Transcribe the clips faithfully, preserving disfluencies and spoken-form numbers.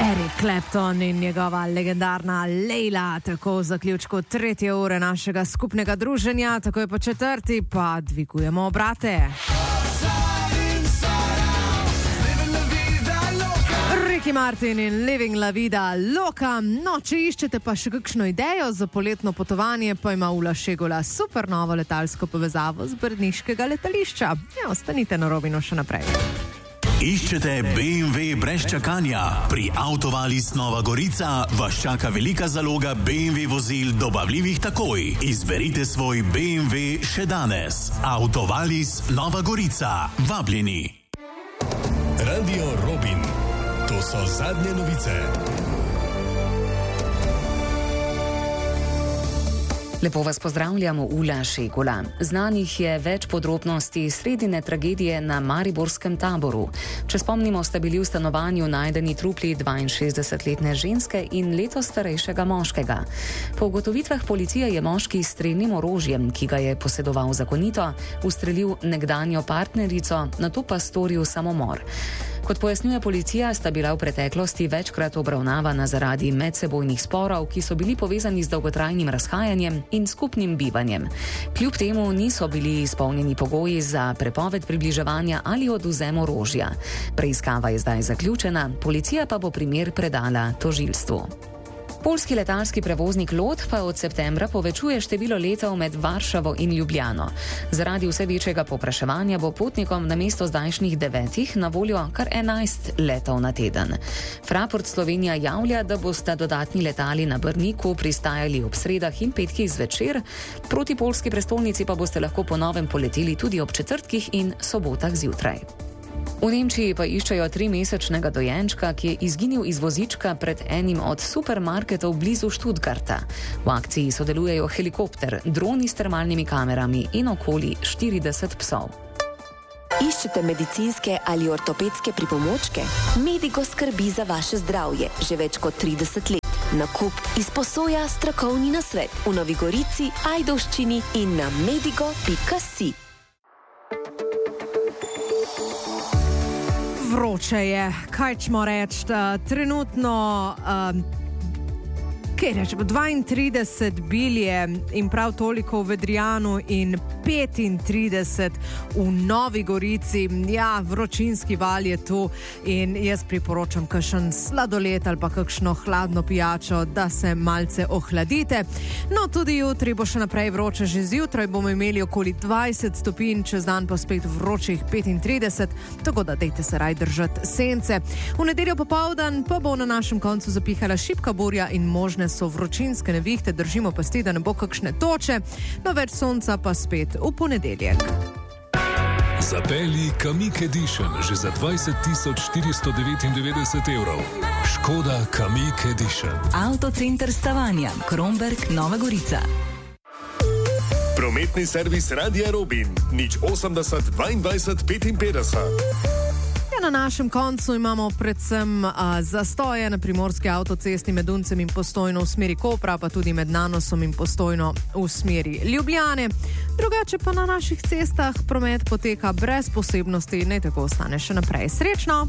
Eric Clapton in njegova legendarna Leila, tako zaključku tretje ure našega skupnega druženja, tako je po četrti, pa dvigujemo obrate. Ricky Martin in Living La Vida Loca. No, če iščete pa še kakšno idejo za poletno potovanje, pa ima Ula Šegula super novo letalsko povezavo z brniškega letališča. Ja, ostanite na Robinu še naprej. Iščete B M W brez čakanja? Pri Autovalis Nova Gorica vas čaka velika zaloga B M W vozil dobavljivih takoj. Izberite svoj B M W še danes. Autovalis Nova Gorica. Vabljeni. Radio Robin. To so zadnje novice. Lepo vas pozdravljamo, Ula Šegula. Znanih je več podrobnosti sredine tragedije na mariborskem taboru. Če spomnimo, sta bili v stanovanju najdeni trupli dvainšestdesetletne ženske in leto starejšega moškega. Po ugotovitvah policije je moški s strelnim orožjem, ki ga je posedoval zakonito, ustrelil nekdanjo partnerico, nato pa storil samomor. Kot pojasnjuje policija, sta bila v preteklosti večkrat obravnavana zaradi medsebojnih sporov, ki so bili povezani z dolgotrajnim razhajanjem in skupnim bivanjem. Kljub temu niso bili izpolnjeni pogoji za prepoved približevanja ali odvzem orožja. Preiskava je zdaj zaključena, policija pa bo primer predala tožilstvu. Poljski letalski prevoznik LOT pa od septembra povečuje število letov med Varšavo in Ljubljano. Zaradi vse večjega povpraševanja bo potnikom namesto zdajšnjih devetih na voljo kar enajst letov na teden. Fraport Slovenija javlja, da bosta dodatni letali na Brniku pristajali ob sredah in petkih zvečer, proti poljski prestolnici pa boste lahko po novem poleteli tudi ob četrtkih in sobotah zjutraj. V Nemčiji pa iščejo trimesečnega dojenčka, ki je izginil iz vozička pred enim od supermarketov blizu Stuttgarta. V akciji sodelujejo helikopter, droni s termalnimi kamerami in okoli štirideset psov. Iščete medicinske ali ortopedske pripomočke? Medigo skrbi za vaše zdravje že več kot trideset let. Nakup izposoja strokovni nasvet v Novi Gorici, Ajdovščini in na medigo pika si. Vroče je, kaj ćemo reči, trenutno, um, kaj rečemo, dvaintrideset bilje in prav toliko v Vedrijanu in petintrideset v Novi Gorici. Ja, vročinski val je tu in jaz priporočam kakšen sladoled ali pa kakšno hladno pijačo, da se malce ohladite. No, tudi jutri bo še naprej vroče, že zjutraj bomo imeli okoli dvajset stopinj, čez dan pa spet vročih petintrideset, tako da dejte se raj držati sence. V nedeljo popoldan pa bo na našem koncu zapihala šibka burja in možne so vročinske nevihte, držimo pasti, da ne bo kakšne toče, no več sonca pa spet v ponedeljek. Zapelji Kamiq Edition že za dvajset tisoč štiristo devetindevetdeset evrov. Škoda Kamiq Edition. Avtocenter Stavanja, Kromberk, Nova Gorica. Prometni servis Radia Robin. nič osemdeset dvaindvajset petinpetdeset. Na našem koncu imamo predvsem a, zastoje na primorski avtocesti med Uncem in Postojno v smeri Kopra, pa tudi med Nanosom in Postojno v smeri Ljubljane. Drugače pa na naših cestah promet poteka brez posebnosti, ne tako ostane še naprej. Srečno!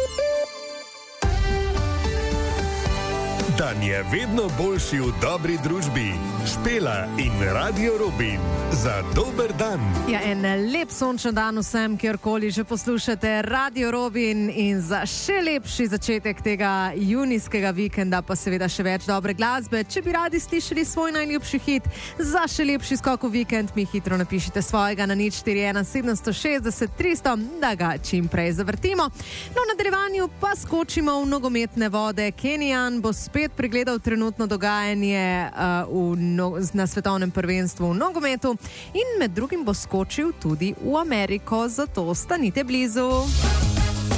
Dan je vedno boljši v dobri družbi. Špela in Radio Robin. Za dober dan. Ja, en lep sončen dan vsem, kjerkoli že poslušate Radio Robin, in za še lepši začetek tega junijskega vikenda pa seveda še več dobre glasbe. Če bi radi slišali svoj najljubši hit, za še lepši skok v vikend mi hitro napišite svojega na nič štiri ena sedemsto šestdeset tristo, da ga čim prej zavrtimo. No, v nadaljevanju pa skočimo v nogometne vode. Kenyan bo spet pregledal trenutno dogajanje uh, v no, na svetovnem prvenstvu v nogometu in med drugim bo skočil tudi v Ameriko, zato stanite blizu.